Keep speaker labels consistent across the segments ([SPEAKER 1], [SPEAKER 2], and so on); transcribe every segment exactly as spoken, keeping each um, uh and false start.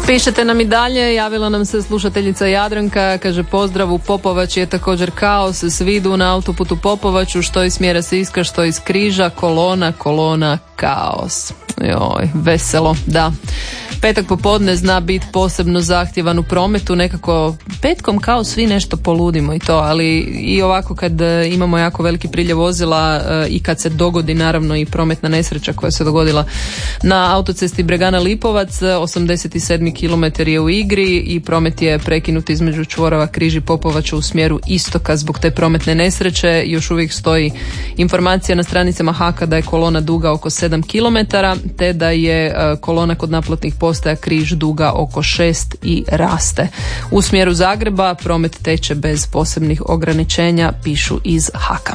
[SPEAKER 1] Pišete nam i dalje, javila nam se slušateljica Jadranka, kaže pozdrav u Popovači je također kaos, svi idu na autoputu Popovaču, što iz smjera Siska, što iz Križa, kolona, kolona, kaos. Joj, veselo, da. Petak popodne zna biti posebno zahtjevan u prometu, nekako petkom kao svi nešto poludimo i to, ali i ovako kad imamo jako veliki priljev vozila i kad se dogodi naravno i prometna nesreća koja se dogodila na autocesti Bregana Lipovac, osamdeset sedmi kilometar je u igri i promet je prekinut između čvorova Križ i Popovača u smjeru istoka zbog te prometne nesreće. Još uvijek stoji informacija na stranicama Haka da je kolona duga oko sedam kilometara, te da je kolona kod naplatnih postaja Križ duga oko šest i raste. U smjeru Zagreba promet teče bez posebnih ograničenja, pišu iz Haka.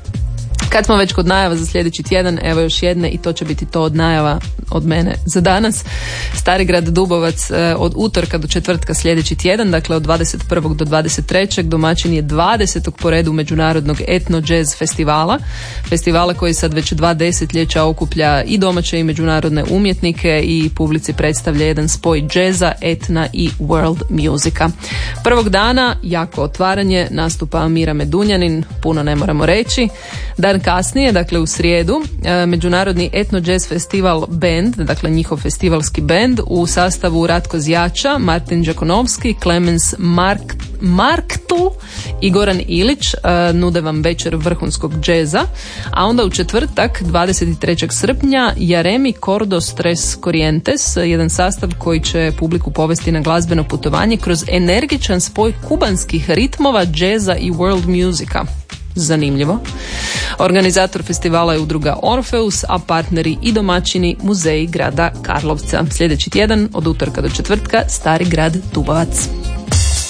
[SPEAKER 1] Kad smo već kod najava za sljedeći tjedan, evo još jedne i to će biti to od najava od mene za danas. Starigrad Dubovac od utorka do četvrtka sljedeći tjedan, dakle od dvadeset prvog do dvadeset trećeg domaćin je dvadesetog po redu međunarodnog etno jazz festivala. Festivala koji sad već dva desetljeća okuplja i domaće i međunarodne umjetnike i publici predstavlja jedan spoj džeza, etna i world musika. Prvog dana jako otvaranje, nastupa Amira Medunjanin, puno ne moramo reći. Dan kasnije, dakle u srijedu, međunarodni etno jazz festival band, dakle njihov festivalski band u sastavu Ratko Zjača, Martin Đakonovski, Clemens Mark, Marktl i Goran Ilić nude vam večer vrhunskog džeza, a onda u četvrtak dvadeset trećeg srpnja Jaremi Kordos Tres Corrientes, jedan sastav koji će publiku povesti na glazbeno putovanje kroz energičan spoj kubanskih ritmova, džeza i world musika. Zanimljivo. Organizator festivala je udruga Orfeus, a partneri i domaćini muzeji grada Karlovca. Sljedeći tjedan od utorka do četvrtka Stari grad Dubovac.